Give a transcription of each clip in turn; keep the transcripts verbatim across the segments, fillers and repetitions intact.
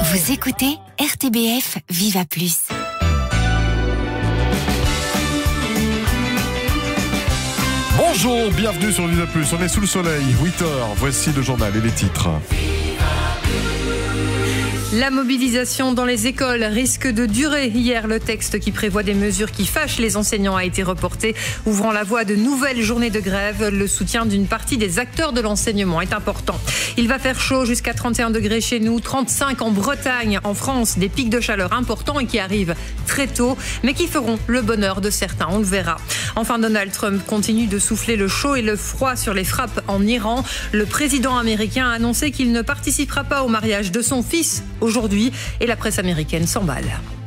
Vous écoutez R T B F Viva Plus. Bonjour, bienvenue sur Viva Plus. On est sous le soleil, huit heures. Voici le journal et les titres. La mobilisation dans les écoles risque de durer. Hier, le texte qui prévoit des mesures qui fâchent les enseignants a été reporté, ouvrant la voie à de nouvelles journées de grève. Le soutien d'une partie des acteurs de l'enseignement est important. Il va faire chaud jusqu'à trente et un degrés chez nous, trente-cinq en Bretagne, en France. Des pics de chaleur importants et qui arrivent très tôt, mais qui feront le bonheur de certains. On le verra. Enfin, Donald Trump continue de souffler le chaud et le froid sur les frappes en Iran. Le président américain a annoncé qu'il ne participera pas au mariage de son fils aujourd'hui, et la presse américaine s'emballe.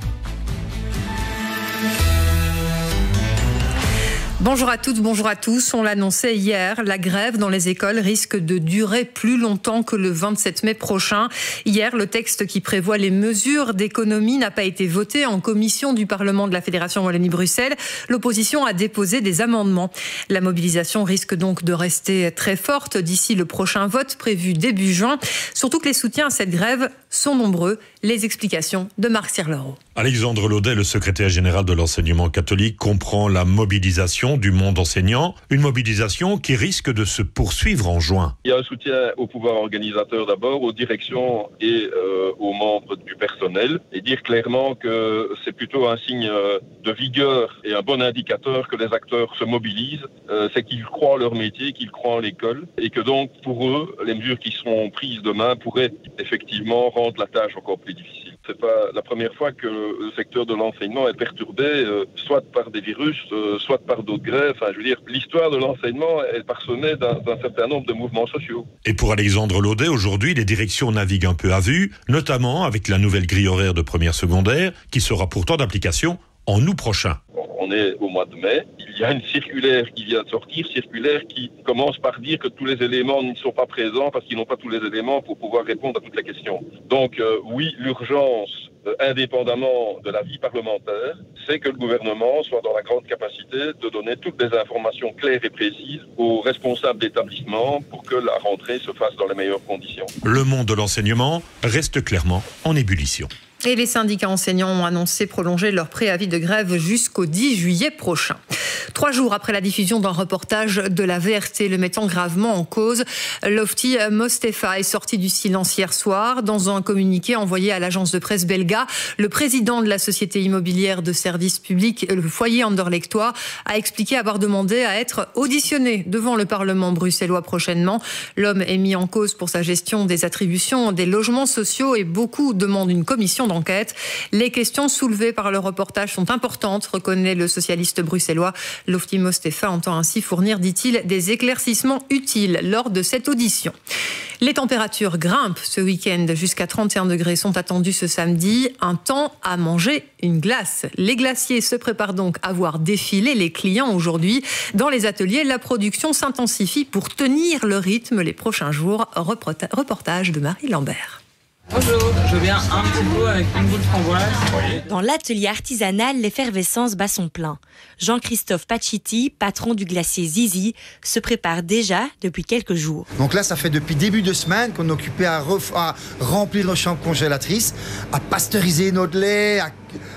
Bonjour à toutes, bonjour à tous. On l'annonçait hier, la grève dans les écoles risque de durer plus longtemps que le vingt-sept mai prochain. Hier, le texte qui prévoit les mesures d'économie n'a pas été voté en commission du Parlement de la Fédération Wallonie-Bruxelles. L'opposition a déposé des amendements. La mobilisation risque donc de rester très forte d'ici le prochain vote prévu début juin. Surtout que les soutiens à cette grève sont nombreux. Les explications de Marc Sirleroux. Alexandre Laudet, le secrétaire général de l'enseignement catholique, comprend la mobilisation du monde enseignant, une mobilisation qui risque de se poursuivre en juin. Il y a un soutien au pouvoir organisateur d'abord, aux directions et euh, aux membres du personnel, et dire clairement que c'est plutôt un signe de vigueur et un bon indicateur que les acteurs se mobilisent, euh, c'est qu'ils croient en leur métier, qu'ils croient en l'école, et que donc pour eux, les mesures qui seront prises demain pourraient effectivement rendre la tâche encore plus difficile. C'est pas la première fois que le secteur de l'enseignement est perturbé, euh, soit par des virus, euh, soit par d'autres grèves. Enfin, je veux dire, l'histoire de l'enseignement est parsemée d'un, d'un certain nombre de mouvements sociaux. Et pour Alexandre Laudet, aujourd'hui, les directions naviguent un peu à vue, notamment avec la nouvelle grille horaire de première secondaire, qui sera pourtant d'application en août prochain. On est au mois de mai. Il y a une circulaire qui vient de sortir, circulaire qui commence par dire que tous les éléments ne sont pas présents parce qu'ils n'ont pas tous les éléments pour pouvoir répondre à toutes les questions. Donc euh, oui, l'urgence, euh, indépendamment de la vie parlementaire, c'est que le gouvernement soit dans la grande capacité de donner toutes les informations claires et précises aux responsables d'établissement pour que la rentrée se fasse dans les meilleures conditions. Le monde de l'enseignement reste clairement en ébullition. Et les syndicats enseignants ont annoncé prolonger leur préavis de grève jusqu'au dix juillet prochain. Trois jours après la diffusion d'un reportage de la V R T le mettant gravement en cause, Lofty Mostefa est sorti du silence hier soir. Dans un communiqué envoyé à l'agence de presse belga, le président de la société immobilière de services publics, le foyer Anderlechtois, a expliqué avoir demandé à être auditionné devant le Parlement bruxellois prochainement. L'homme est mis en cause pour sa gestion des attributions des logements sociaux et beaucoup demandent une commission d'enquête. Les questions soulevées par le reportage sont importantes, reconnaît le socialiste bruxellois. Lofty Mostefa entend ainsi fournir, dit-il, des éclaircissements utiles lors de cette audition. Les températures grimpent ce week-end. Jusqu'à trente et un degrés sont attendus ce samedi. Un temps à manger une glace. Les glaciers se préparent donc à voir défiler les clients aujourd'hui. Dans les ateliers, la production s'intensifie pour tenir le rythme les prochains jours. Reportage de Marie Lambert. Bonjour, je viens un petit pot avec une boule de framboise. Dans l'atelier artisanal, l'effervescence bat son plein. Jean-Christophe Pachiti, patron du glacier Zizi, se prépare déjà depuis quelques jours. Donc là, ça fait depuis début de semaine qu'on est occupé à, ref- à remplir nos chambres congélatrices, à pasteuriser notre lait, à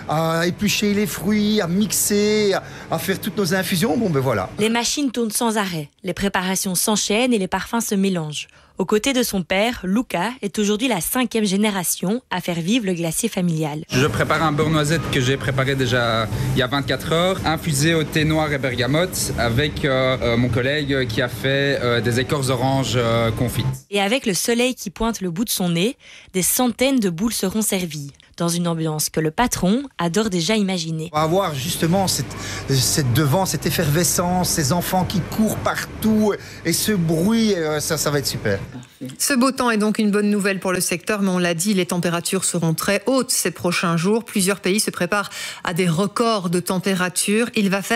à éplucher les fruits, à mixer, à, à faire toutes nos infusions. Bon, ben voilà. Les machines tournent sans arrêt, les préparations s'enchaînent et les parfums se mélangent. Aux côtés de son père, Luca est aujourd'hui la cinquième génération à faire vivre le glacier familial. Je prépare un beurre noisette que j'ai préparé déjà il y a vingt-quatre heures, infusé au thé noir et bergamote avec euh, euh, mon collègue qui a fait euh, des écorces oranges euh, confites. Et avec le soleil qui pointe le bout de son nez, des centaines de boules seront servies. Dans une ambiance que le patron adore déjà imaginer. On va avoir justement cette, cette devant, cette effervescence, ces enfants qui courent partout et ce bruit, ça, ça va être super. Ce beau temps est donc une bonne nouvelle pour le secteur, mais on l'a dit, les températures seront très hautes ces prochains jours. Plusieurs pays se préparent à des records de température. Il va faire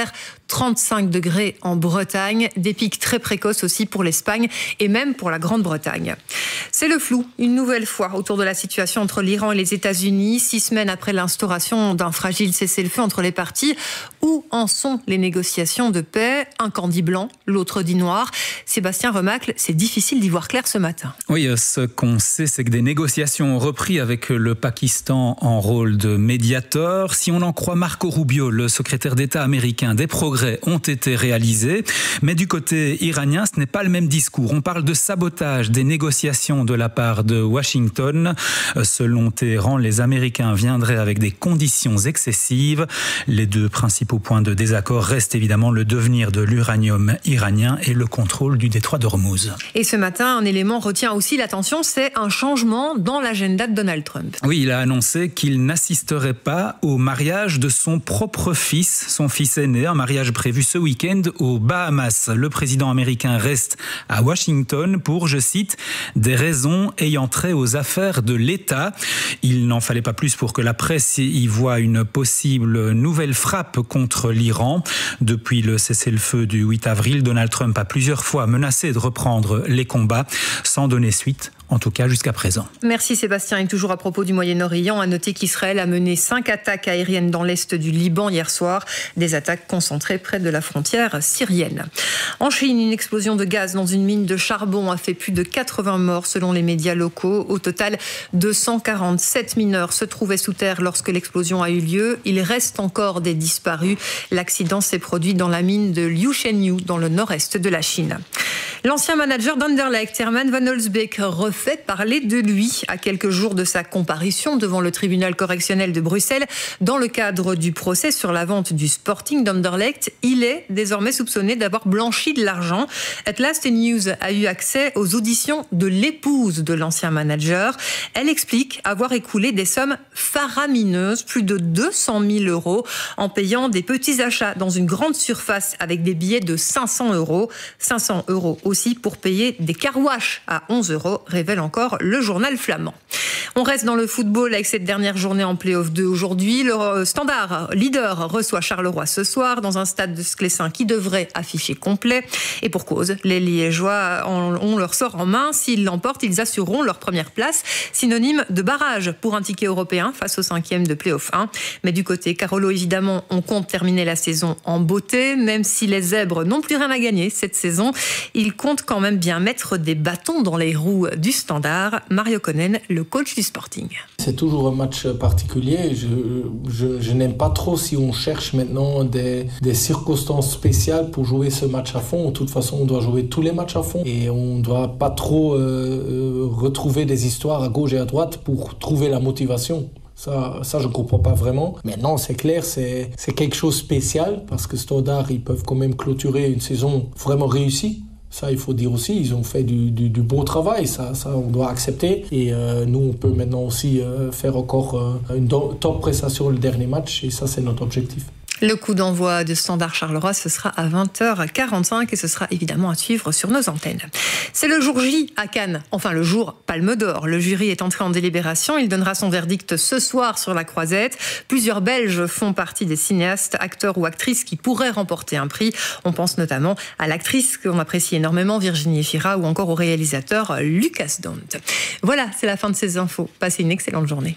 trente-cinq degrés en Bretagne, des pics très précoces aussi pour l'Espagne et même pour la Grande-Bretagne. C'est le flou, une nouvelle fois, autour de la situation entre l'Iran et les États-Unis, six semaines après l'instauration d'un fragile cessez-le-feu entre les parties. Où en sont les négociations de paix? Un camp dit blanc, l'autre dit noir. Sébastien Remacle, c'est difficile d'y voir clair ce matin. Oui, ce qu'on sait, c'est que des négociations ont repris avec le Pakistan en rôle de médiateur. Si on en croit Marco Rubio, le secrétaire d'État américain, des progrès ont été réalisés. Mais du côté iranien, ce n'est pas le même discours. On parle de sabotage des négociations de la part de Washington. Selon Téhéran, les Américains viendraient avec des conditions excessives. Les deux principaux points de désaccord restent évidemment le devenir de l'uranium iranien et le contrôle du détroit d'Ormuz. Et ce matin, un élément retient aussi l'attention, c'est un changement dans l'agenda de Donald Trump. Oui, il a annoncé qu'il n'assisterait pas au mariage de son propre fils, son fils aîné, un mariage prévu ce week-end aux Bahamas. Le président américain reste à Washington pour, je cite, des raisons ayant trait aux affaires de l'État. Il n'en fallait pas plus pour que la presse y voit une possible nouvelle frappe contre l'Iran. Depuis le cessez-le-feu du huit avril, Donald Trump a plusieurs fois menacé de reprendre les combats sans donner suite, en tout cas jusqu'à présent. Merci Sébastien. Et toujours à propos du Moyen-Orient, à noter qu'Israël a mené cinq attaques aériennes dans l'est du Liban hier soir, des attaques concentrées près de la frontière syrienne. En Chine, une explosion de gaz dans une mine de charbon a fait plus de quatre-vingts morts selon les médias locaux. Au total, deux cent quarante-sept mineurs se trouvaient sous terre lorsque l'explosion a eu lieu. Il reste encore des disparus. L'accident s'est produit dans la mine de Liushenyu, dans le nord-est de la Chine. L'ancien manager d'Anderlecht, Herman van Holsbeek, refait parler de lui à quelques jours de sa comparution devant le tribunal correctionnel de Bruxelles. Dans le cadre du procès sur la vente du Sporting d'Anderlecht, il est désormais soupçonné d'avoir blanchi de l'argent. At Last News a eu accès aux auditions de l'épouse de l'ancien manager. Elle explique avoir écoulé des sommes faramineuses, plus de deux cent mille euros, en payant des petits achats dans une grande surface avec des billets de cinq cents euros. cinq cents euros aussi pour payer des car-wash à onze euros, révèle encore le journal flamand. On reste dans le football avec cette dernière journée en play-off deux aujourd'hui. Le Standard, leader, reçoit Charleroi ce soir dans un stade de Sclessin qui devrait afficher complet. Et pour cause, les Liégeois ont leur sort en main. S'ils l'emportent, ils assureront leur première place, synonyme de barrage pour un ticket européen face au cinquième de play-off un. Mais du côté Carolo, évidemment, on compte terminer la saison en beauté. Même si les Zèbres n'ont plus rien à gagner cette saison, ils comptent quand même bien mettre des bâtons dans les roues du Standard. Mario Konen, le coach du Sporting. C'est toujours un match particulier. Je, je, je n'aime pas trop si on cherche maintenant des, des circonstances spéciales pour jouer ce match à fond. De toute façon, on doit jouer tous les matchs à fond et on ne doit pas trop euh, retrouver des histoires à gauche et à droite pour trouver la motivation. Ça, ça, je ne comprends pas vraiment. Maintenant, c'est clair, c'est, c'est quelque chose de spécial parce que Standard, ils peuvent quand même clôturer une saison vraiment réussie. Ça, il faut dire aussi, ils ont fait du, du, du bon travail, ça, ça on doit accepter. Et euh, nous, on peut maintenant aussi euh, faire encore euh, une do- top prestation le dernier match, et ça, c'est notre objectif. Le coup d'envoi de Standard Charleroi, ce sera à vingt heures quarante-cinq et ce sera évidemment à suivre sur nos antennes. C'est le jour J à Cannes, enfin le jour Palme d'Or. Le jury est entré en délibération, il donnera son verdict ce soir sur la Croisette. Plusieurs Belges font partie des cinéastes, acteurs ou actrices qui pourraient remporter un prix. On pense notamment à l'actrice qu'on apprécie énormément, Virginie Efira, ou encore au réalisateur Lucas Dont. Voilà, c'est la fin de ces infos. Passez une excellente journée.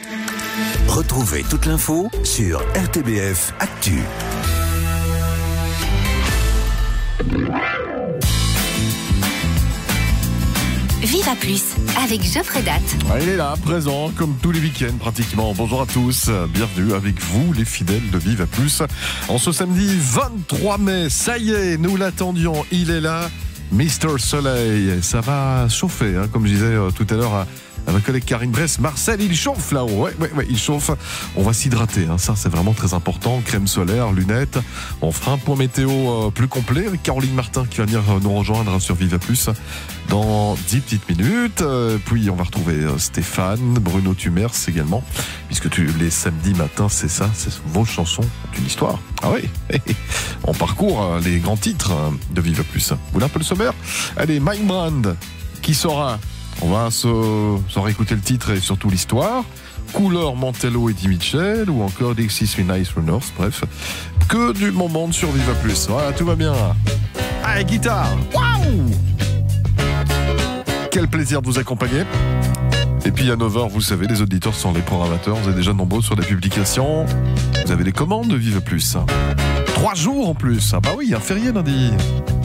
Retrouvez toute l'info sur R T B F Actu. Viva Plus avec Geoffrey Date. Ah, il est là, présent, comme tous les week-ends pratiquement. Bonjour à tous, bienvenue avec vous, les fidèles de Viva Plus. En ce samedi vingt-trois mai, ça y est, nous l'attendions, il est là, Mister Soleil. Ça va chauffer, hein, comme je disais euh, tout à l'heure à, à ma collègue Karine Bress. Marcel, il chauffe là-haut, ouais, ouais, ouais, il chauffe. On va s'hydrater, hein, ça c'est vraiment très important. Crème solaire, lunettes. On fera un point météo euh, plus complet avec Caroline Martin qui va venir euh, nous rejoindre sur Viva Plus dans dix petites minutes. Euh, puis on va retrouver euh, Stéphane, Bruno Tumers également, puisque tu, les samedis matins, c'est ça, c'est vos chansons ont une histoire. Ah oui, on parcourt euh, les grands titres euh, de Viva Plus. Vous voulez un peu le sommaire ? Allez, Mike Brand, qui sera ? On va se, se réécouter le titre et surtout l'histoire. Couleur Mantello et Eddie Mitchell, ou encore Dixie Three Nice Runners, bref, que du moment sur Viva Plus. Voilà, tout va bien. Allez, guitare. Waouh! Quel plaisir de vous accompagner. Et puis à neuf heures, vous savez, les auditeurs sont les programmateurs. Vous êtes déjà nombreux sur des publications. Vous avez les commandes de Viva Plus. Trois jours en plus. Ah bah oui, un férié lundi.